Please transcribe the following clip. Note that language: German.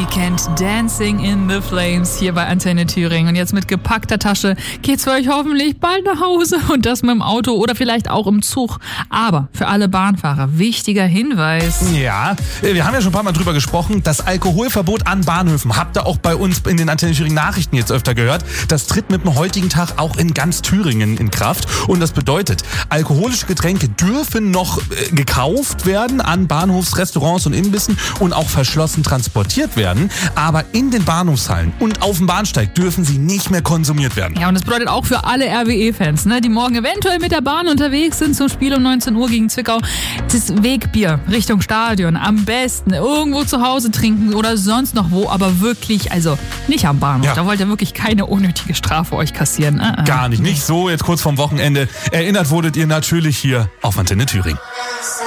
Weekend, Dancing in the Flames hier bei Antenne Thüringen. Und jetzt mit gepackter Tasche geht's für euch hoffentlich bald nach Hause und das mit dem Auto oder vielleicht auch im Zug. Aber für alle Bahnfahrer, wichtiger Hinweis. Ja, wir haben ja schon ein paar Mal drüber gesprochen, das Alkoholverbot an Bahnhöfen. Habt ihr auch bei uns in den Antenne Thüringen Nachrichten jetzt öfter gehört. Das tritt mit dem heutigen Tag auch in ganz Thüringen in Kraft. Und das bedeutet, alkoholische Getränke dürfen noch gekauft werden an Bahnhofsrestaurants und Imbissen und auch verschlossen transportiert werden. Aber in den Bahnhofshallen und auf dem Bahnsteig dürfen sie nicht mehr konsumiert werden. Ja, und das bedeutet auch für alle RWE-Fans, ne, die morgen eventuell mit der Bahn unterwegs sind zum Spiel um 19 Uhr gegen Zwickau. Das Wegbier Richtung Stadion am besten irgendwo zu Hause trinken oder sonst noch wo, aber wirklich, also nicht am Bahnhof. Ja. Da wollt ihr wirklich keine unnötige Strafe euch kassieren. Gar nicht. Nicht so jetzt kurz vorm Wochenende. Erinnert wurdet ihr natürlich hier auf Antenne Thüringen.